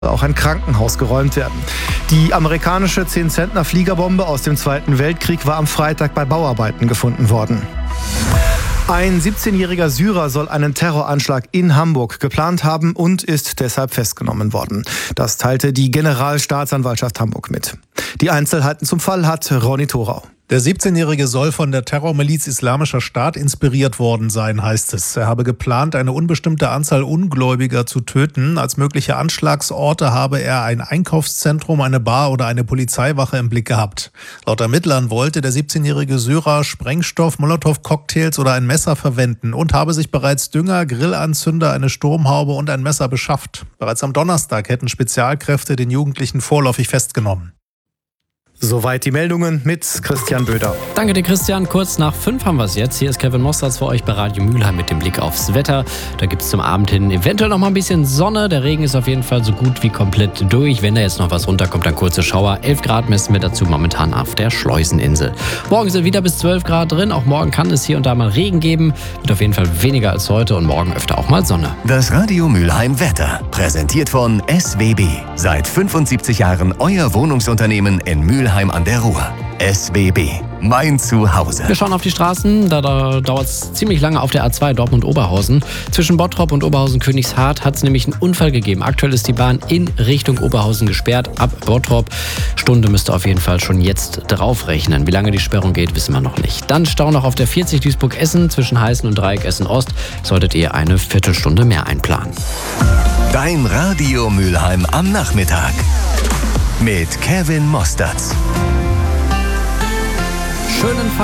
auch ein Krankenhaus geräumt werden. Die amerikanische 10-Zentner-Fliegerbombe aus dem Zweiten Weltkrieg war am Freitag bei Bauarbeiten gefunden worden. Ein 17-jähriger Syrer soll einen Terroranschlag in Hamburg geplant haben und ist deshalb festgenommen worden. Das teilte die Generalstaatsanwaltschaft Hamburg mit. Die Einzelheiten zum Fall hat Ronny Thorau. Der 17-Jährige soll von der Terrormiliz Islamischer Staat inspiriert worden sein, heißt es. Er habe geplant, eine unbestimmte Anzahl Ungläubiger zu töten. Als mögliche Anschlagsorte habe er ein Einkaufszentrum, eine Bar oder eine Polizeiwache im Blick gehabt. Laut Ermittlern wollte der 17-jährige Syrer Sprengstoff, Molotow-Cocktails oder ein Messer verwenden und habe sich bereits Dünger, Grillanzünder, eine Sturmhaube und ein Messer beschafft. Bereits am Donnerstag hätten Spezialkräfte den Jugendlichen vorläufig festgenommen. Soweit die Meldungen mit Christian Böder. Danke dir, Christian. Kurz nach 5 haben wir es jetzt. Hier ist Kevin Mostert für euch bei Radio Mülheim mit dem Blick aufs Wetter. Da gibt es zum Abend hin eventuell noch mal ein bisschen Sonne. Der Regen ist auf jeden Fall so gut wie komplett durch. Wenn da jetzt noch was runterkommt, dann kurze Schauer. 11 Grad messen wir dazu momentan auf der Schleuseninsel. Morgen sind wieder bis 12 Grad drin. Auch morgen kann es hier und da mal Regen geben. Wird auf jeden Fall weniger als heute und morgen öfter auch mal Sonne. Das Radio Mülheim Wetter, präsentiert von SWB. Seit 75 Jahren euer Wohnungsunternehmen in Mülheim an der Ruhr. SWB, mein Zuhause. Wir schauen auf die Straßen. Da dauert es ziemlich lange auf der A2 Dortmund-Oberhausen. Zwischen Bottrop und Oberhausen-Königshardt hat es nämlich einen Unfall gegeben. Aktuell ist die Bahn in Richtung Oberhausen gesperrt. Ab Bottrop. Stunde müsste auf jeden Fall schon jetzt draufrechnen. Wie lange die Sperrung geht, wissen wir noch nicht. Dann Stau noch auf der 40 Duisburg-Essen zwischen Heißen und Dreieck Essen-Ost. Solltet ihr eine Viertelstunde mehr einplanen. Dein Radio Mülheim am Nachmittag. Mit Kevin Mostert. Schönen